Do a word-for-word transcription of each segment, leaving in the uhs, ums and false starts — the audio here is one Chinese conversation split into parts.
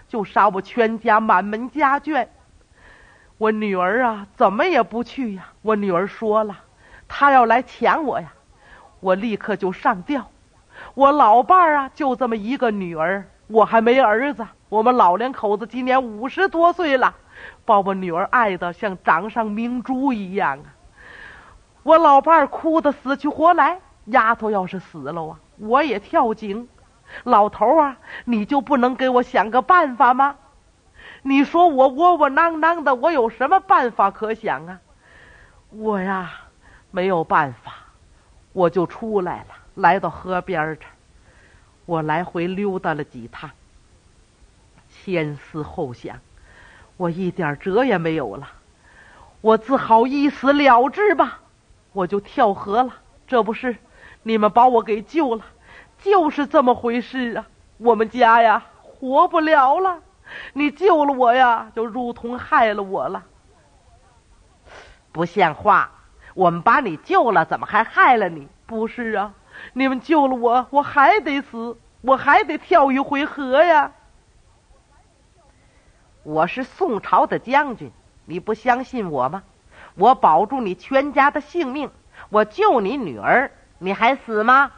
就杀我全家满门家眷。我女儿啊，怎么也不去呀。我女儿说了，她要来抢我呀，我立刻就上吊。我老伴儿啊，就这么一个女儿，我还没儿子。我们老两口子今年五十多岁了，把我女儿爱得像掌上明珠一样啊。我老伴儿哭得死去活来，丫头要是死了啊，我也跳井。老头啊，你就不能给我想个办法吗？你说我窝窝囊囊的，我有什么办法可想啊？我呀，没有办法，我就出来了，来到河边这儿，我来回溜达了几趟。先思后想，我一点辙也没有了，我自好一死了之吧，我就跳河了。这不是你们把我给救了，就是这么回事啊。我们家呀活不了了，你救了我呀，就如同害了我了。不像话，我们把你救了，怎么还害了你？不是啊，你们救了我，我还得死，我还得跳一回河呀。我是宋朝的将军，你不相信我吗？我保住你全家的性命，我救你女儿，你还死吗？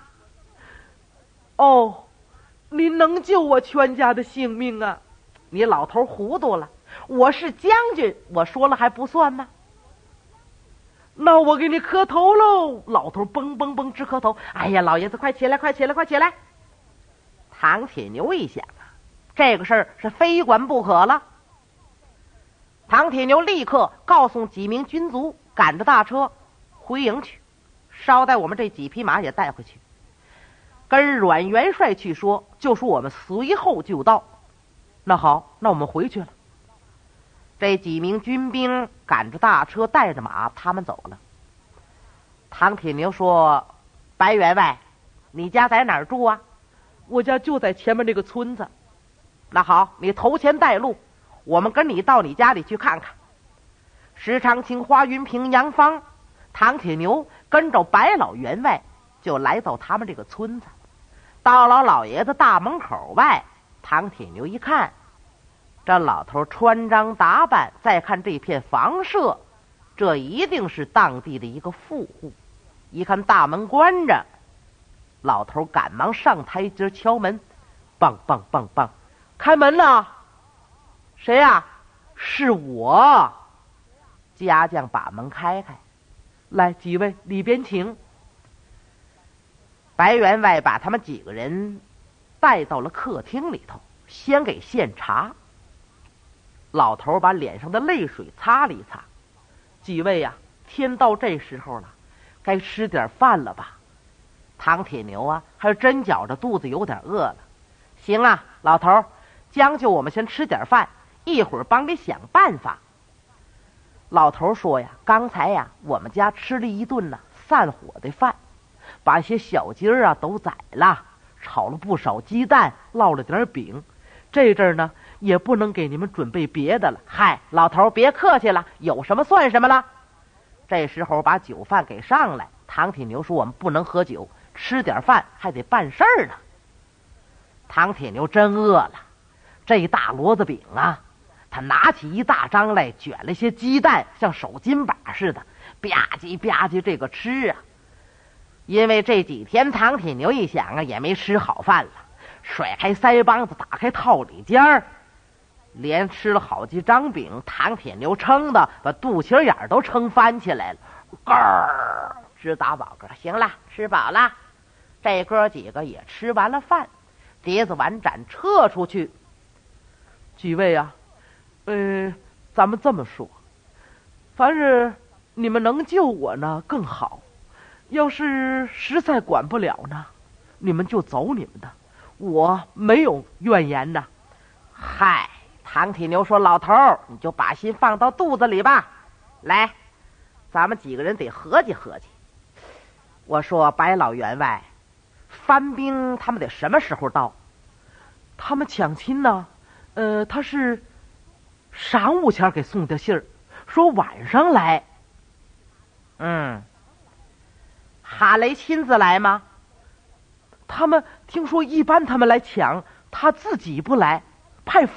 哦，你能救我全家的性命啊？你老头糊涂了，我是将军，我说了还不算吗？那我给你磕头喽！老头蹦蹦蹦直磕头。哎呀，老爷子快起来，快起来，快起来！唐铁牛一想啊，这个事儿是非管不可了。唐铁牛立刻告诉几名军卒，赶着大车回营去，捎带我们这几匹马也带回去，跟阮元帅去说，就说我们随后就到。那好，那我们回去了。这几名军兵赶着大车带着马，他们走了。唐铁牛说：白员外，你家在哪儿住啊？我家就在前面这个村子。那好，你头前带路，我们跟你到你家里去看看。石长青、花云平、杨芳、唐铁牛跟着白老员外就来到他们这个村子。到了老爷子大门口外，唐铁牛一看，这老头穿章打扮，再看这片房舍，这一定是当地的一个富户。一看大门关着，老头赶忙上台阶敲门，梆梆梆梆，开门了。谁呀、啊？是我。家将把门开开，来，几位里边请。白员外把他们几个人带到了客厅里头，先给献茶。老头把脸上的泪水擦了一擦。几位呀、啊，天到这时候了，该吃点饭了吧？唐铁牛啊，还真觉着肚子有点饿了。行啊，老头，将就我们先吃点饭，一会儿帮你想办法。老头说呀，刚才呀，我们家吃了一顿呢散伙的饭，把些小鸡儿啊都宰了，炒了不少鸡蛋，烙了点饼。这阵儿呢，也不能给你们准备别的了。嗨，老头别客气了，有什么算什么了。这时候把酒饭给上来。唐铁牛说，我们不能喝酒，吃点饭还得办事儿呢。唐铁牛真饿了，这一大骡子饼啊，他拿起一大张来，卷了些鸡蛋，像手巾把似的，吧唧吧唧这个吃啊。因为这几天唐铁牛一想啊，也没吃好饭了，甩开腮帮子，打开套里尖儿，连吃了好几张饼，唐铁牛撑的把肚脐眼都撑翻起来了，咯儿直打饱嗝。行了，吃饱了。这哥几个也吃完了饭，碟子碗盏撤出去。几位啊，呃，咱们这么说，凡是你们能救我呢更好，要是实在管不了呢，你们就走你们的，我没有怨言的。嗨，唐铁牛说，老头儿你就把心放到肚子里吧，来，咱们几个人得合计合计。我说，白老员外，番兵他们得什么时候到？他们抢亲呢，呃，他是晌午前给送的信儿，说晚上来。嗯，哈雷亲自来吗？他们听说一般他们来抢，他自己不来，派